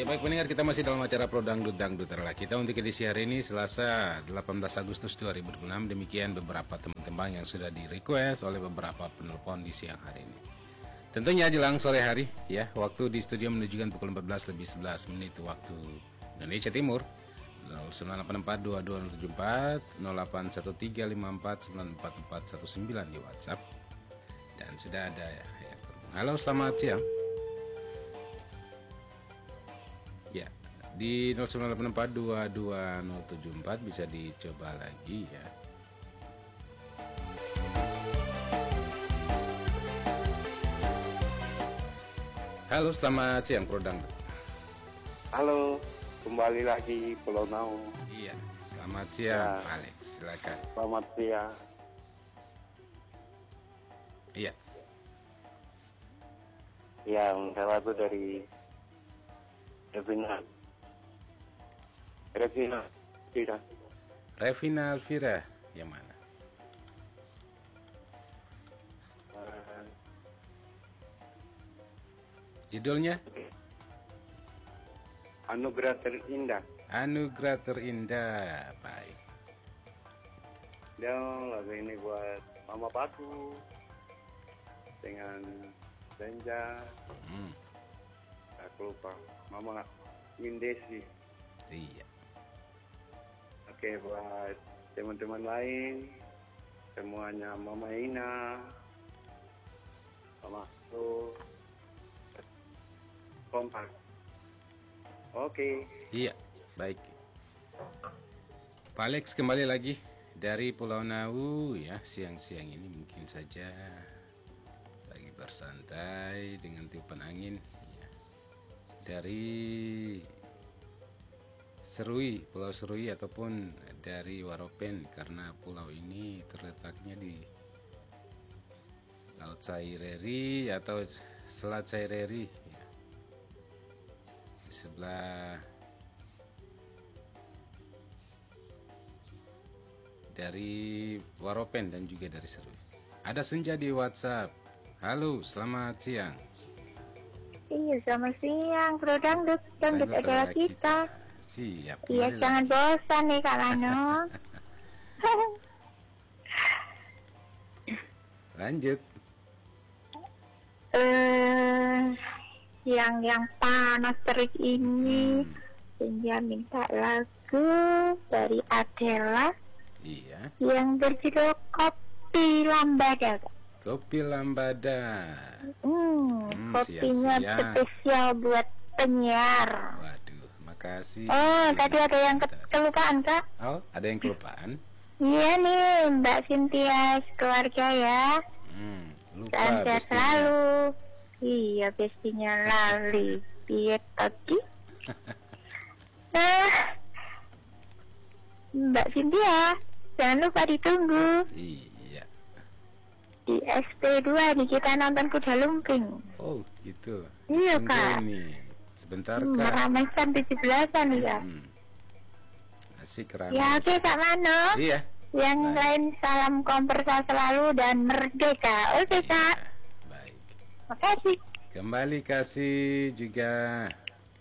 baik pendengar, kita masih dalam acara Pro Dangdut adalah kita untuk edisi hari ini Selasa 18 Agustus 2006. Demikian beberapa teman-teman yang sudah di request oleh beberapa penelpon di siang hari ini. Tentunya jelang sore hari ya, waktu di studio menunjukkan pukul 14 lebih 11 menit waktu Indonesia Timur. 09842274 0813549449 di WhatsApp. Dan sudah ada ya. Halo, selamat siang. Ya, di 0984222074 bisa dicoba lagi ya. Halo, selamat siang Pro Dangdut. Halo, kembali lagi Pulau Nau. Iya, selamat siang ya. Alex, silakan. Selamat siang. Iya. Yang salah itu dari Revina Alvira yang mana? Judulnya? Anugerah Terindah. Anugerah Terindah, baik. Dan lagu ini buat Mama Paku dengan Benja. Aku lupa. Mama Mindesi. Iya. Oke, buat teman-teman lain, semuanya Mama Ina, Mama Su, kompak. Oke. Iya, baik. Pak Alex kembali lagi dari Pulau Nau ya, siang-siang ini mungkin saja lagi bersantai dengan tiupan angin ya. Dari Serui, Pulau Serui ataupun dari Waropen, karena pulau ini terletaknya di Laut Saireri atau Selat Saireri ya. Di sebelah dari Waropen dan juga dari Serui. Ada Senja di WhatsApp. Halo, selamat siang. Iya, selamat siang Pro Dangdut adalah kita. Siap. Iya, jangan bosan nih Kak Lano. Lanjut. Yang panas terik ini, Senja minta lagu dari Adela. Iya. Yang berjudul Kopi Lambada. Kopi Lambada. Kopinya spesial buat penyiar. Waduh, makasih. Oh, tadi ada yang kelupaan Kak? Oh, ada yang kelupaan? Iya nih, Mbak Cynthia keluarga ya. Lupa sehat selalu. Iya, bestinya lali. Piye tadi? Mbak Cynthia, jangan lupa ditunggu. Iya. Di SP2 nih kita nonton kuda lumping. Oh, gitu. Iya, tunggu Kak. Nih. Sebentar, Kak. Meramaikan 17-an nih, Kak. Asik ramai. Ya, oke, Kak Mano. Iya. Yang lain salam kompersa selalu dan merdeka. Oke, Kak. Baik. Makasih. Kembali kasih juga.